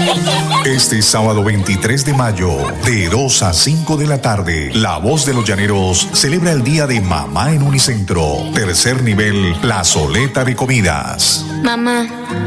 Este sábado 23 de mayo, de 2 a 5 de la tarde, La Voz de los Llaneros celebra el Día de Mamá en Unicentro. Tercer nivel, plazoleta de comidas. Mamá,